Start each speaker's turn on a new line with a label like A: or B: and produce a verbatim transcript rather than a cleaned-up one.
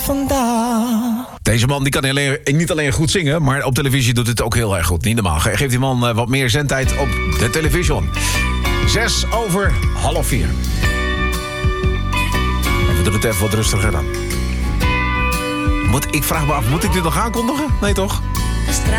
A: vandaag.
B: Deze man die kan alleen, niet alleen goed zingen, maar op televisie doet het ook heel erg goed. Niet normaal. Geef die man uh, wat meer zendtijd op de televisie. Zes over half vier. En we doen het even wat rustiger dan. Moet, ik vraag me af, moet ik dit nog aankondigen? Nee toch?